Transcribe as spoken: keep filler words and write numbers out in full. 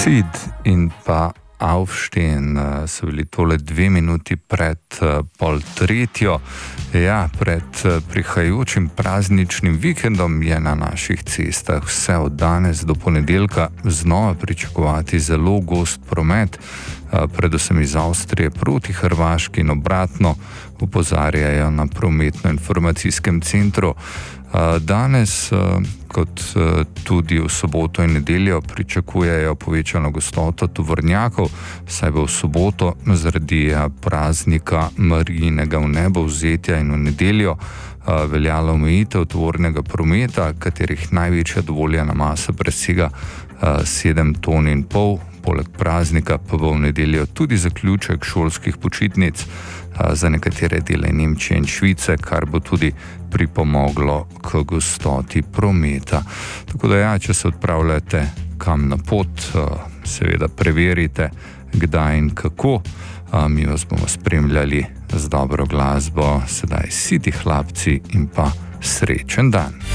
Sid in pa Aufstehen so bili tole dve minuti pred pol tretjo. Ja, pred prihajajočim prazničnim vikendom je na naših cestah vse od danes do ponedeljka znova pričakovati zelo gost promet, predvsem iz Avstrije proti Hrvaški in obratno, opozarjajo na prometno-informacijskem centru. Danes, kot tudi v soboto in nedeljo, pričakujejo povečano gostoto tovornjakov, saj bo v soboto zaradi praznika Marijinega vnebovzetja in v nedeljo veljala omejitev tovornega prometa, katerih največja dovoljena masa presega sedem ton in pol. Poleg praznika pa bo v nedeljo tudi zaključek šolskih počitnic za nekatere dele Nemčije in Švice, kar bo tudi pripomoglo k gostoti prometa. Tako da ja, če se odpravljate kam na pot, seveda preverite, kdaj in kako. Mi vas bomo spremljali z dobro glasbo, sedaj Siti hlapci in pa srečen dan.